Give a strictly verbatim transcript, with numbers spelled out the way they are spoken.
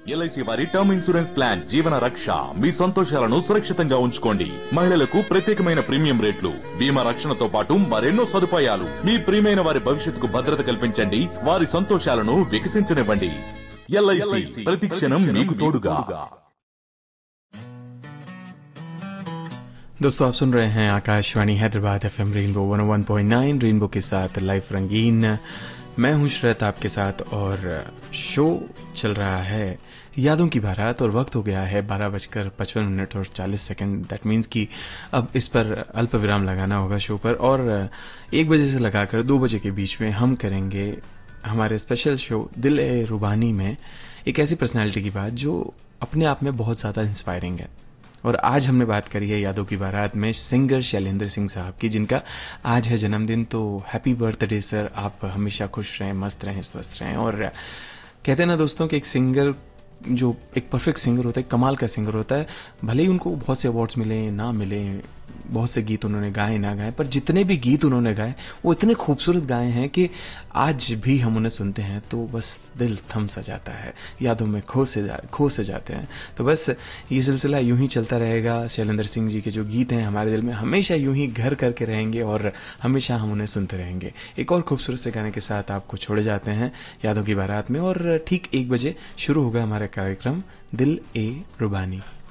LIC వారి term insurance plan జీవన రక్ష మీ సంతోషాలను సురక్షితంగా ఉంచుకోండి. మహిళలకు ప్రత్యేకమైన ప్రీమియం రేట్లు, బీమా రక్షణతో పాటు మరెన్నో సదుపాయాలు. మీ ప్రియమైన వారి భవిష్యత్తుకు భద్రత కల్పించండి, వారి సంతోషాలను వికసించనివ్వండి. ఎల్ఐసి ప్రతి క్షణం మీకు తోడుగా. दोस्तों आप सुन रहे हैं Akashvani Hyderabad FM rainbow one ओ वन पॉइंट नाइन रेनबो के साथ लाइव रंगीन। मैं हूं शरत आपके साथ और शो चल रहा है यादों की बारात और वक्त हो गया है बारह बजकर पचपन मिनट और चालीस सेकंड। दैट मीन्स कि अब इस पर अल्प विराम लगाना होगा शो पर और एक बजे से लगाकर दो बजे के बीच में हम करेंगे हमारे स्पेशल शो दिल ए रुबानी में एक ऐसी पर्सनैलिटी की बात जो अपने आप में बहुत ज़्यादा इंस्पायरिंग है। और आज हमने बात करी है यादों की बारात में सिंगर शैलेंद्र सिंह साहब की, जिनका आज है जन्मदिन। तो हैप्पी बर्थडे सर, आप हमेशा खुश रहें, मस्त रहें, स्वस्थ रहें। और कहते हैं ना दोस्तों कि एक सिंगर जो एक परफेक्ट सिंगर होता है, कमाल का सिंगर होता है, भले ही उनको बहुत से अवार्ड्स मिले ना मिले, बहुत से गीत उन्होंने गाए ना गाए, पर जितने भी गीत उन्होंने गाए वो इतने खूबसूरत गाए हैं कि आज भी हम उन्हें सुनते हैं तो बस दिल थम सा जाता है, यादों में खो से जा, खो से जाते हैं। तो बस ये सिलसिला यूं ही चलता रहेगा। शैलेंद्र सिंह जी के जो गीत हैं हमारे दिल में हमेशा यूं ही घर करके रहेंगे और हमेशा हम उन्हें सुनते रहेंगे। एक और खूबसूरत से गाने के साथ आपको छोड़े जाते हैं यादों की बारात में और ठीक एक बजे शुरू होगा हमारा कार्यक्रम दिल ए रुबानी।